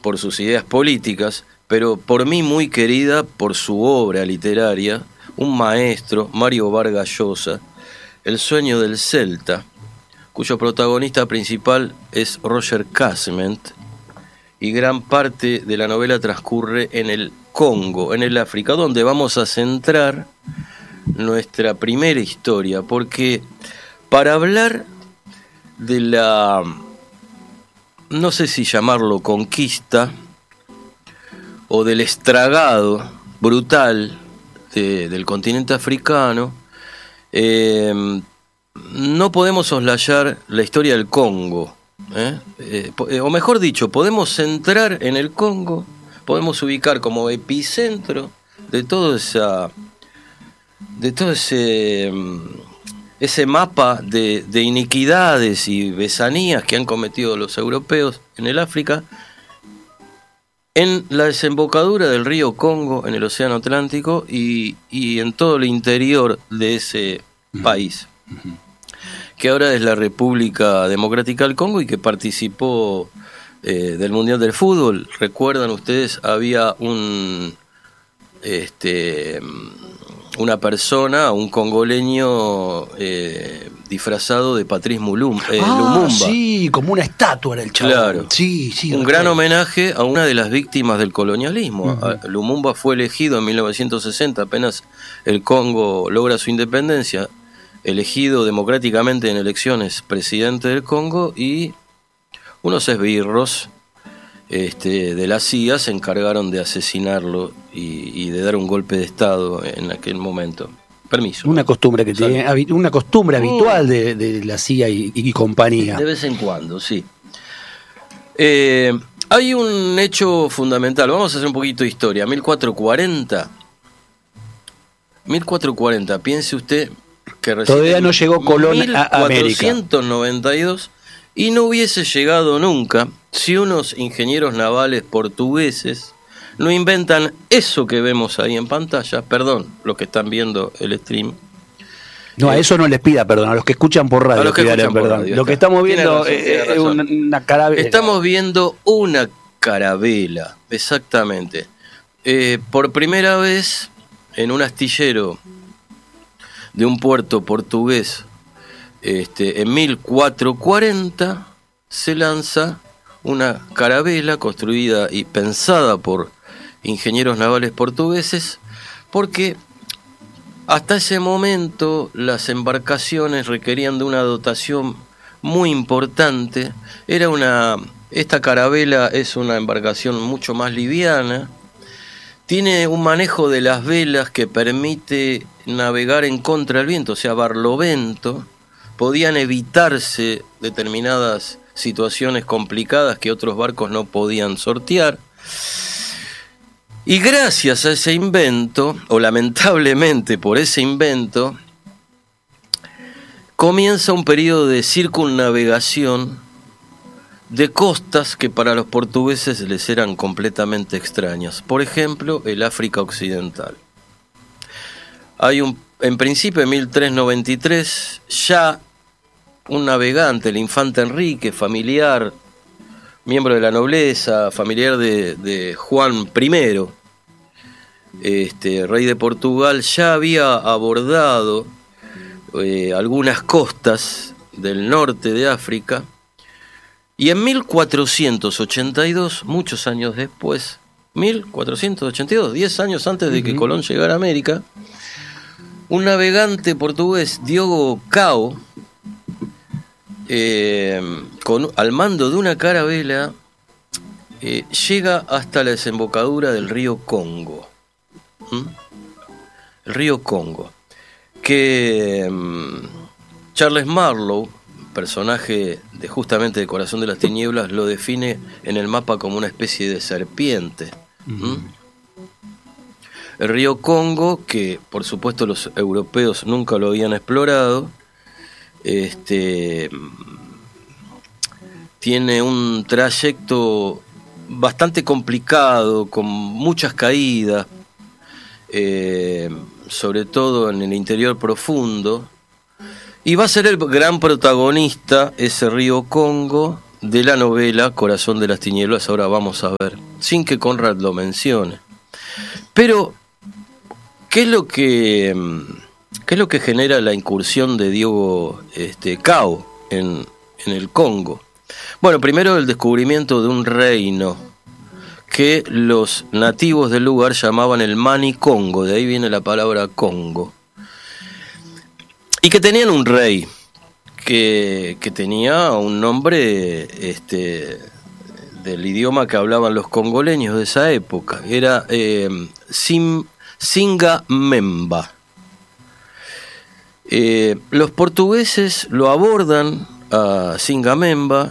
por sus ideas políticas, pero por mí muy querida por su obra literaria, un maestro, Mario Vargas Llosa, El sueño del Celta, cuyo protagonista principal es Roger Casement, y gran parte de la novela transcurre en el Congo, en el África, donde vamos a centrar nuestra primera historia, porque para hablar de la, no sé si llamarlo conquista, o del estragado brutal del continente africano, no podemos soslayar la historia del Congo, o mejor dicho, podemos centrar en el Congo, podemos ubicar como epicentro de todo ese mapa de iniquidades y besanías que han cometido los europeos en el África, en la desembocadura del río Congo en el Océano Atlántico y en todo el interior de ese país, que ahora es la República Democrática del Congo y que participó del Mundial del Fútbol. ¿Recuerdan ustedes? Había una persona, un congoleño disfrazado de Patrice Lumumba. Sí, como una estatua era el chavo. Claro. Sí, un gran homenaje a una de las víctimas del colonialismo. Lumumba fue elegido en 1960, apenas el Congo logra su independencia, elegido democráticamente en elecciones presidente del Congo, y unos esbirros de la CIA se encargaron de asesinarlo y de dar un golpe de estado en aquel momento. Permiso. Una costumbre que tiene, una costumbre habitual de la CIA y compañía. De vez en cuando, sí. Hay un hecho fundamental. Vamos a hacer un poquito de historia. 1440. Piense usted que recién todavía no llegó Colón a América. 1492, y no hubiese llegado nunca si unos ingenieros navales portugueses no inventan eso que vemos ahí en pantalla. Perdón, los que están viendo el stream. No, a eso no les pida perdón, a los que escuchan por radio. A los que escuchan por radio, lo que estamos viendo es una carabela. Estamos viendo una carabela, exactamente. Por primera vez en un astillero de un puerto portugués, en 1440 se lanza una carabela construida y pensada por ingenieros navales portugueses, porque hasta ese momento las embarcaciones requerían de una dotación muy importante. Esta carabela es una embarcación mucho más liviana, tiene un manejo de las velas que permite navegar en contra del viento, o sea, barlovento. Podían evitarse determinadas situaciones complicadas que otros barcos no podían sortear. Y gracias a ese invento, o lamentablemente por ese invento, comienza un periodo de circunnavegación de costas que para los portugueses les eran completamente extrañas. Por ejemplo, el África Occidental. En principio, en 1393, ya un navegante, el infante Enrique, familiar, miembro de la nobleza, familiar de Juan I, rey de Portugal, ya había abordado algunas costas del norte de África, y en 1482, muchos años después, 1482, 10 años antes de que Colón llegara a América, un navegante portugués, Diogo Cao, al mando de una carabela, llega hasta la desembocadura del río Congo. El río Congo, que Charles Marlowe, personaje justamente de Corazón de las Tinieblas, lo define en el mapa como una especie de serpiente. El río Congo, que por supuesto los europeos nunca lo habían explorado, tiene un trayecto bastante complicado, con muchas caídas, sobre todo en el interior profundo, y va a ser el gran protagonista ese río Congo de la novela Corazón de las Tinieblas, ahora vamos a ver, sin que Conrad lo mencione. Pero, ¿qué es lo que genera la incursión de Diego Cao en el Congo? Bueno, primero el descubrimiento de un reino que los nativos del lugar llamaban el Mani-Congo, de ahí viene la palabra Congo, y que tenían un rey que tenía un nombre del idioma que hablaban los congoleños de esa época, era Singa Memba. Los portugueses lo abordan a Singa Memba,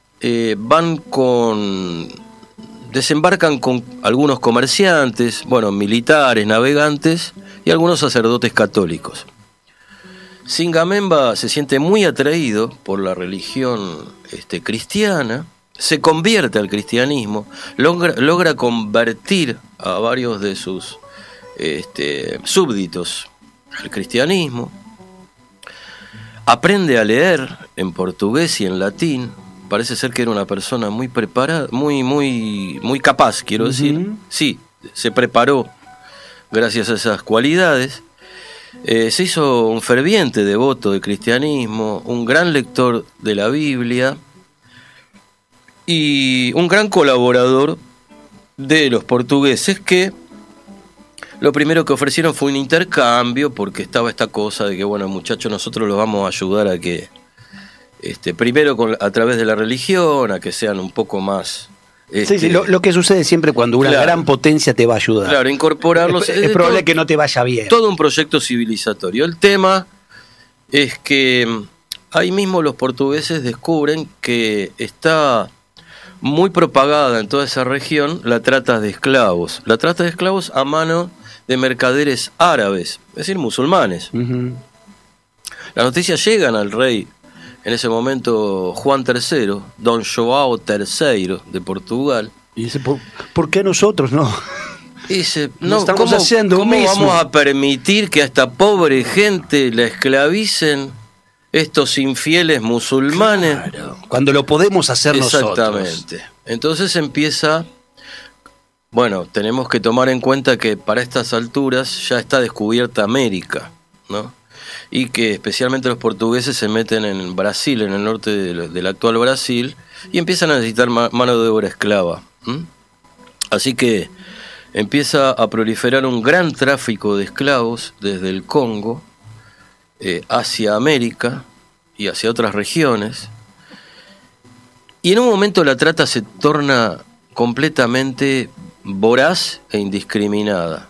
desembarcan con algunos comerciantes, militares, navegantes y algunos sacerdotes católicos. Singa Memba se siente muy atraído por la religión cristiana, se convierte al cristianismo, logra convertir a varios de sus súbditos al cristianismo, aprende a leer en portugués y en latín. Parece ser que era una persona muy preparada, muy capaz, quiero decir. Sí, se preparó gracias a esas cualidades. Se hizo un ferviente devoto del cristianismo, un gran lector de la Biblia y un gran colaborador de los portugueses, que lo primero que ofrecieron fue un intercambio, porque estaba esta cosa de que, muchachos, nosotros los vamos a ayudar a que primero a través de la religión, a que sean un poco más... Sí, lo que sucede siempre cuando una gran potencia te va a ayudar. Claro, incorporarlos... Es probable que no te vaya bien. Todo un proyecto civilizatorio. El tema es que ahí mismo los portugueses descubren que está muy propagada en toda esa región la trata de esclavos. La trata de esclavos a mano de mercaderes árabes, es decir, musulmanes. Las noticias llegan al rey, en ese momento Juan III, Don João III de Portugal. Y dice, ¿por qué nosotros no? Dice, estamos haciendo ¿cómo vamos a permitir que a esta pobre gente la esclavicen estos infieles musulmanes? Claro, cuando lo podemos hacer nosotros. Exactamente. Entonces empieza... tenemos que tomar en cuenta que para estas alturas ya está descubierta América, ¿no? Y que especialmente los portugueses se meten en Brasil, en el norte del actual Brasil, y empiezan a necesitar mano de obra esclava. Así que empieza a proliferar un gran tráfico de esclavos desde el Congo hacia América y hacia otras regiones. Y en un momento la trata se torna completamente voraz e indiscriminada.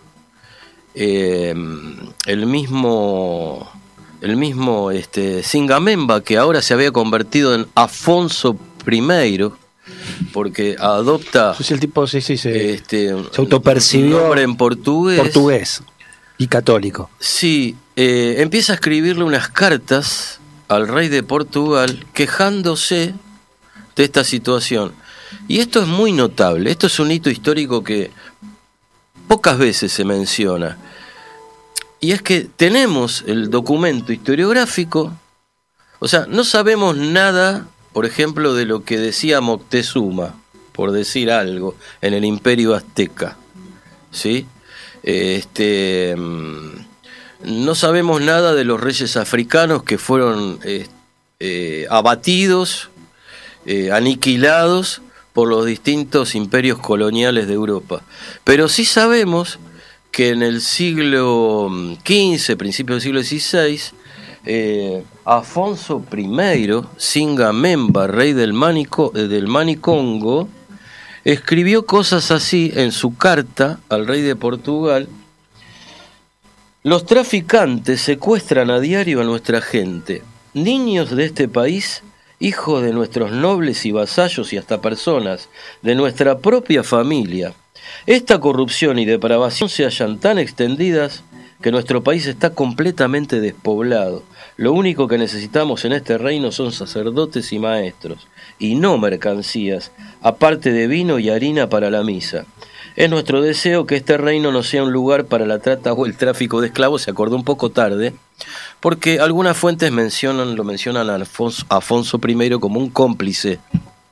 El mismo Singa Memba, que ahora se había convertido en Afonso I, porque adopta... El tipo se autopercibió un nombre en portugués y católico. Sí, empieza a escribirle unas cartas al rey de Portugal quejándose de esta situación. Y esto es muy notable, esto es un hito histórico que pocas veces se menciona. Y es que tenemos el documento historiográfico, o sea, no sabemos nada, por ejemplo, de lo que decía Moctezuma, por decir algo, en el Imperio Azteca, ¿sí? No sabemos nada de los reyes africanos que fueron abatidos, aniquilados por los distintos imperios coloniales de Europa. Pero sí sabemos que en el siglo XV, principios del siglo XVI, Afonso I, Singa Memba, rey del Mani-Congo, escribió cosas así en su carta al rey de Portugal: los traficantes secuestran a diario a nuestra gente, niños de este país, hijos de nuestros nobles y vasallos y hasta personas de nuestra propia familia. Esta corrupción y depravación se hallan tan extendidas que nuestro país está completamente despoblado. Lo único que necesitamos en este reino son sacerdotes y maestros, y no mercancías, aparte de vino y harina para la misa. Es nuestro deseo que este reino no sea un lugar para la trata o el tráfico de esclavos. Se acordó un poco tarde, porque algunas fuentes lo mencionan a Afonso I como un cómplice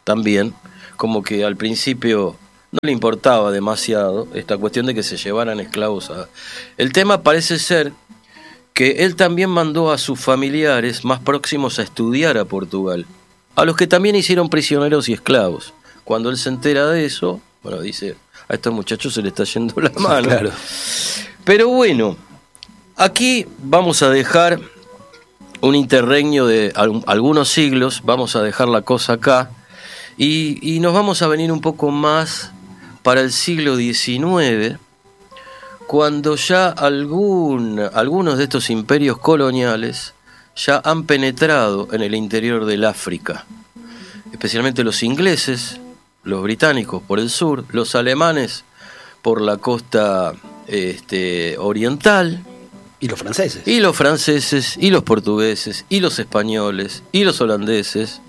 también, como que al principio no le importaba demasiado esta cuestión de que se llevaran esclavos. El tema parece ser que él también mandó a sus familiares más próximos a estudiar a Portugal, a los que también hicieron prisioneros y esclavos. Cuando él se entera de eso, bueno, dice, a estos muchachos se le está yendo la mano. Claro. Pero bueno, aquí vamos a dejar un interregno de algunos siglos, vamos a dejar la cosa acá, y nos vamos a venir un poco más para el siglo XIX, cuando ya algunos de estos imperios coloniales ya han penetrado en el interior del África, especialmente los ingleses, los británicos por el sur, los alemanes por la costa oriental, Y los franceses. y los franceses, y los portugueses, y los españoles, y los holandeses,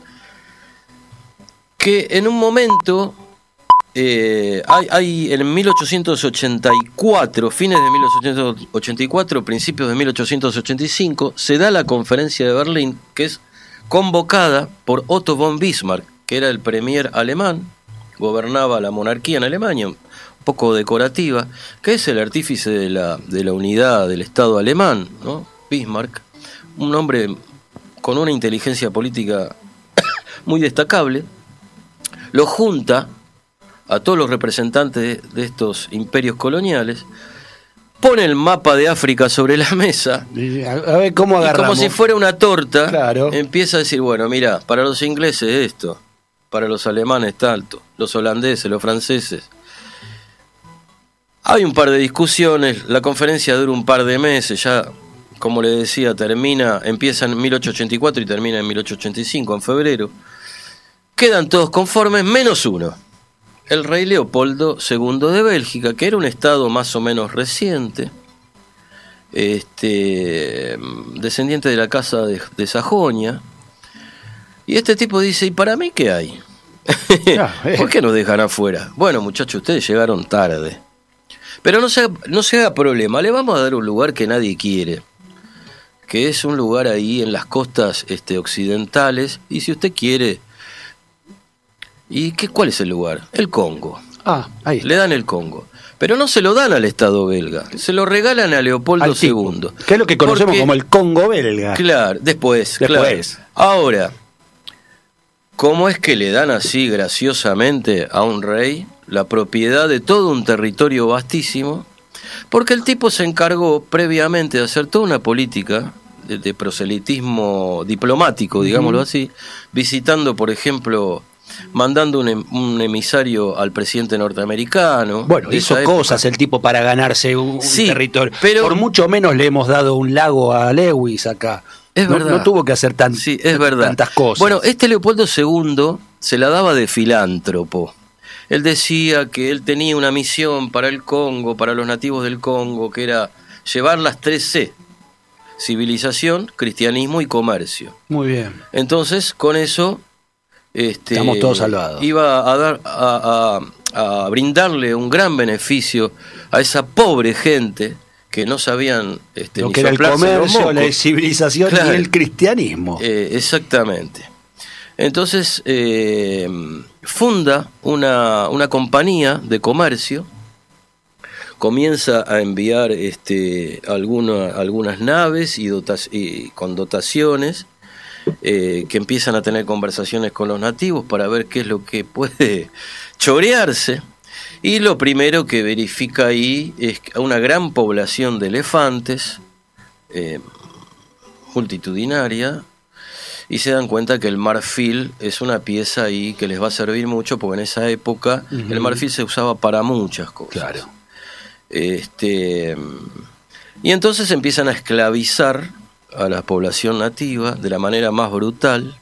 que en un momento, hay en 1884, fines de 1884, principios de 1885, se da la conferencia de Berlín, que es convocada por Otto von Bismarck, que era el premier alemán, gobernaba la monarquía en Alemania, un poco decorativa, que es el artífice de la unidad del Estado alemán, ¿no? Bismarck, un hombre con una inteligencia política muy destacable, lo junta a todos los representantes de estos imperios coloniales, pone el mapa de África sobre la mesa, A ver cómo y agarramos. como si fuera una torta, Claro. empieza a decir, bueno, mira, para los ingleses esto, para los alemanes tanto, los holandeses, los franceses. Hay un par de discusiones, la conferencia dura un par de meses, ya, como le decía, empieza en 1884 y termina en 1885, en febrero. Quedan todos conformes, menos uno, el rey Leopoldo II de Bélgica, que era un estado más o menos reciente, descendiente de la casa de Sajonia. Y este tipo dice, ¿y para mí qué hay? ¿Por qué nos dejan afuera? Bueno, muchachos, ustedes llegaron tarde. Pero no se haga problema, le vamos a dar un lugar que nadie quiere, que es un lugar ahí en las costas occidentales, y si usted quiere... ¿Cuál es el lugar? El Congo. Ahí está. Le dan el Congo. Pero no se lo dan al Estado belga, se lo regalan a Leopoldo Al tipo, II. que es lo que conocemos como el Congo belga. Claro, después. Claro. Ahora, ¿cómo es que le dan así graciosamente a un rey la propiedad de todo un territorio vastísimo? Porque el tipo se encargó previamente de hacer toda una política de proselitismo diplomático, digámoslo así, visitando, por ejemplo, mandando un emisario al presidente norteamericano. Bueno, hizo cosas el tipo para ganarse un territorio. Pero por mucho menos le hemos dado un lago a Lewis acá. Es verdad. No tuvo que hacer tantas cosas. Bueno, Leopoldo II se la daba de filántropo. Él decía que él tenía una misión para el Congo, para los nativos del Congo, que era llevar las 3 C: civilización, cristianismo y comercio. Muy bien. Entonces, con eso... estamos todos salvados. Iba a brindarle un gran beneficio a esa pobre gente que no sabían lo ni que era el soplarse los comercio, mocos. la civilización, Claro. y el cristianismo. Exactamente. Entonces funda una compañía de comercio, comienza a enviar algunas naves y con dotaciones, que empiezan a tener conversaciones con los nativos para ver qué es lo que puede chorearse, y lo primero que verifica ahí es una gran población de elefantes, multitudinaria, y se dan cuenta que el marfil es una pieza ahí que les va a servir mucho, porque en esa época el marfil se usaba para muchas cosas. Claro. Y entonces empiezan a esclavizar a la población nativa de la manera más brutal.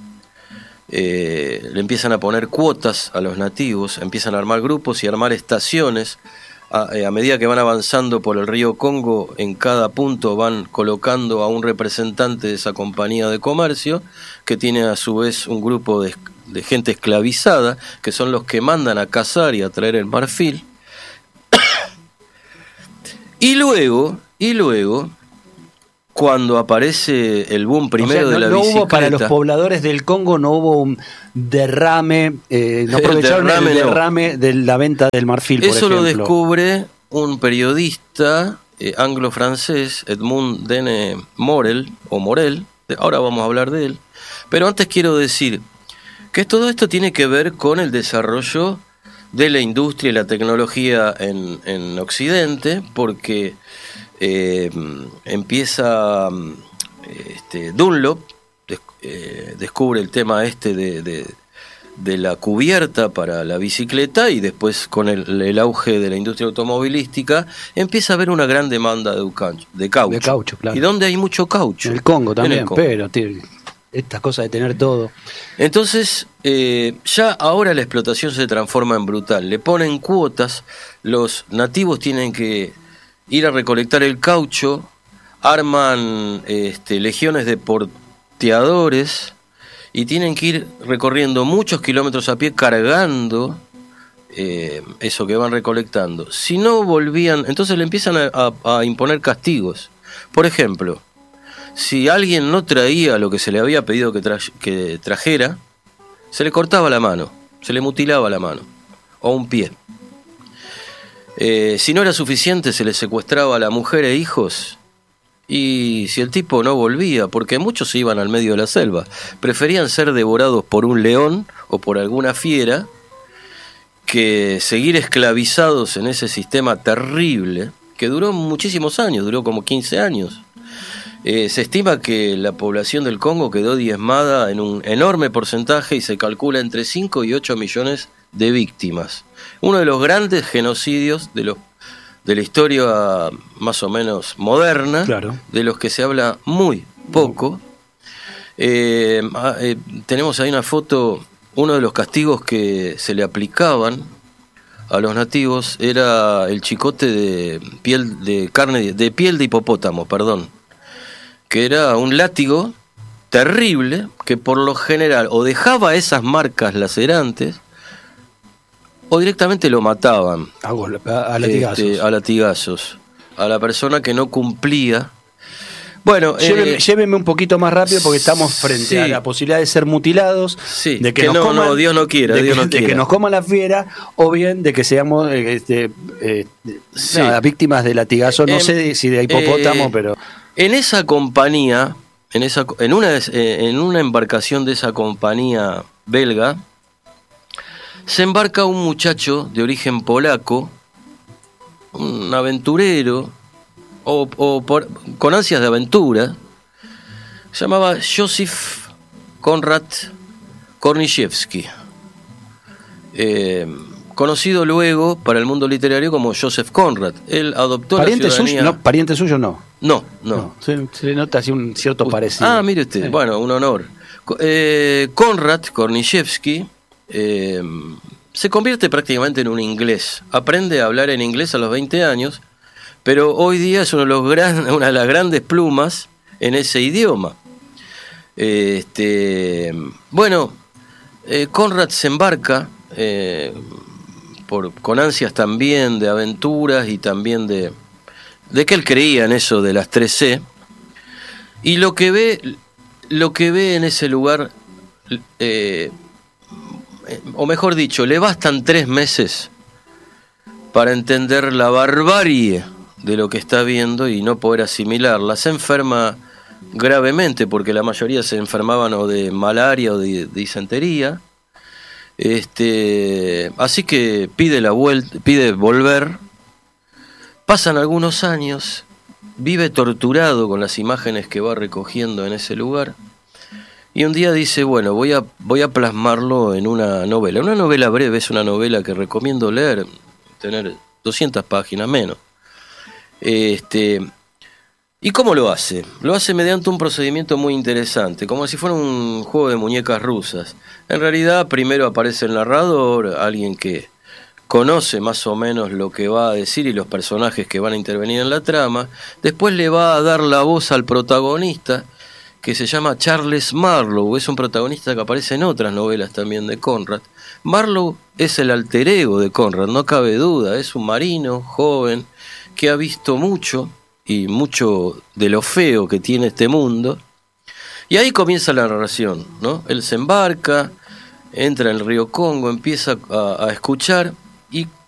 Le empiezan a poner cuotas a los nativos, empiezan a armar grupos y armar estaciones. A medida que van avanzando por el río Congo, en cada punto van colocando a un representante de esa compañía de comercio, que tiene a su vez un grupo de gente esclavizada, que son los que mandan a cazar y a traer el marfil. Y luego cuando aparece el boom primero o sea, de la no bicicleta. Hubo para los pobladores del Congo, no hubo un derrame, no aprovecharon el derrame de la venta del marfil, Eso por ejemplo. lo descubre un periodista anglo-francés, Edmund Dene Morel, ahora vamos a hablar de él, pero antes quiero decir que todo esto tiene que ver con el desarrollo de la industria y la tecnología en Occidente, porque empieza Dunlop, descubre el tema de la cubierta para la bicicleta, y después con el auge de la industria automovilística empieza a haber una gran demanda de caucho. De caucho, claro. ¿Y dónde hay mucho caucho? En el Congo también, Congo. pero esta cosa de tener todo. Entonces, ya ahora la explotación se transforma en brutal. Le ponen cuotas, los nativos tienen que ir a recolectar el caucho, arman legiones de porteadores y tienen que ir recorriendo muchos kilómetros a pie cargando eso que van recolectando. Si no volvían, entonces le empiezan a imponer castigos. Por ejemplo, si alguien no traía lo que se le había pedido que trajera, se le cortaba la mano, se le mutilaba la mano o un pie. Si no era suficiente, se le secuestraba a la mujer e hijos. Y si el tipo no volvía, porque muchos se iban al medio de la selva, preferían ser devorados por un león o por alguna fiera que seguir esclavizados en ese sistema terrible que duró muchísimos años, duró como 15 años. Se estima que la población del Congo quedó diezmada en un enorme porcentaje y se calcula entre 5 y 8 millones de víctimas. Uno de los grandes genocidios de la historia más o menos moderna, claro, de los que se habla muy poco. Tenemos ahí una foto, uno de los castigos que se le aplicaban a los nativos era el chicote de piel de hipopótamo, que era un látigo terrible que por lo general o dejaba esas marcas lacerantes o directamente lo mataban a latigazos. A latigazos a la persona que no cumplía. Bueno, llévenme un poquito más rápido porque estamos frente a la posibilidad de ser mutilados, sí, de que nos coman, Dios no quiera, de que nos coman la fiera, o bien de que seamos víctimas de latigazo, no sé si de hipopótamo, pero en esa compañía, en una embarcación de esa compañía belga, se embarca un muchacho de origen polaco, un aventurero, con ansias de aventura, se llamaba Józef Konrad Korniszewski, conocido luego para el mundo literario como Joseph Conrad. Él adoptó la ciudadanía. ¿Pariente suyo no? No. Se le nota así un cierto parecido. Ah, mire usted, bueno, un honor. Konrad Korniszewski se convierte prácticamente en un inglés. Aprende a hablar en inglés a los 20 años, pero hoy día es una de las grandes plumas en ese idioma. Konrad se embarca con ansias también de aventuras y también de que él creía en eso de las 3C, y lo que ve en ese lugar, o mejor dicho, le bastan 3 meses para entender la barbarie de lo que está viendo y no poder asimilarla. Se enferma gravemente, porque la mayoría se enfermaban o de malaria o de disentería. Así que pide volver. Pasan algunos años, vive torturado con las imágenes que va recogiendo en ese lugar, y un día dice, bueno, voy a plasmarlo en una novela. Una novela breve, es una novela que recomiendo leer, tener 200 páginas menos. ¿Y cómo lo hace? Lo hace mediante un procedimiento muy interesante, como si fuera un juego de muñecas rusas. En realidad, primero aparece el narrador, alguien que conoce más o menos lo que va a decir y los personajes que van a intervenir en la trama. Después le va a dar la voz al protagonista, que se llama Charles Marlowe. Es un protagonista que aparece en otras novelas también de Conrad. Marlowe es el alter ego de Conrad, no cabe duda. Es un marino joven que ha visto mucho y mucho de lo feo que tiene este mundo. Y ahí comienza la narración, ¿no? Él se embarca, entra en el río Congo, empieza a escuchar y